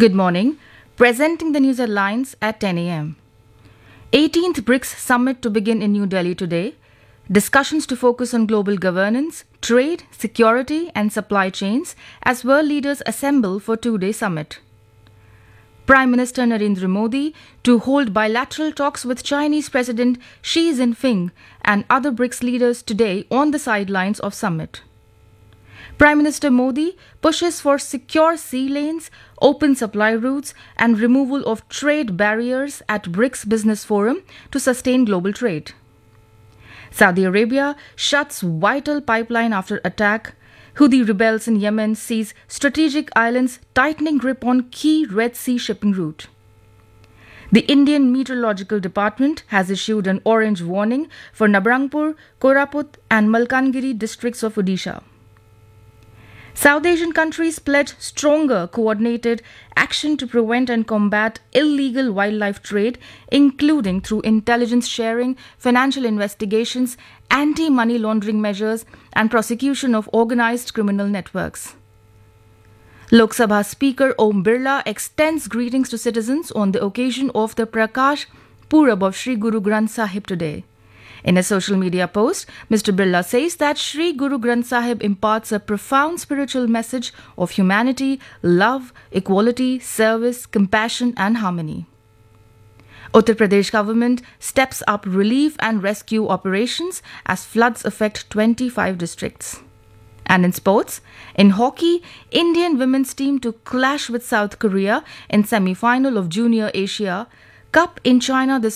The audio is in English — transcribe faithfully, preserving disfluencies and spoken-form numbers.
Good morning. Presenting the news headlines at ten a.m. eighteenth BRICS Summit to begin in New Delhi today. Discussions to focus on global governance, trade, security and supply chains as world leaders assemble for two-day summit. Prime Minister Narendra Modi to hold bilateral talks with Chinese President Xi Jinping and other BRICS leaders today on the sidelines of summit. Prime Minister Modi pushes for secure sea lanes, open supply routes and removal of trade barriers at BRICS Business Forum to sustain global trade. Saudi Arabia shuts vital pipeline after attack. Houthi rebels in Yemen seize strategic islands, tightening grip on key Red Sea shipping route. The Indian Meteorological Department has issued an orange warning for Nabarangpur, Koraput and Malkangiri districts of Odisha. South Asian countries pledge stronger coordinated action to prevent and combat illegal wildlife trade, including through intelligence sharing, financial investigations, anti-money laundering measures, and prosecution of organized criminal networks. Lok Sabha Speaker Om Birla extends greetings to citizens on the occasion of the Prakash Purab of Sri Guru Granth Sahib today. In a social media post, Mister Birla says that Sri Guru Granth Sahib imparts a profound spiritual message of humanity, love, equality, service, compassion and harmony. Uttar Pradesh government steps up relief and rescue operations as floods affect twenty-five districts. And in sports, in hockey, Indian women's team to clash with South Korea in semi-final of Junior Asia Cup in China this